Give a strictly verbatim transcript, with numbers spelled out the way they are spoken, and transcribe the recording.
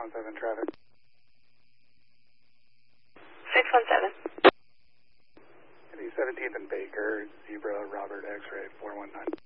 one seven traffic. six one seven. The seventeenth and Baker, Zebra, Robert, X-ray, four one nine.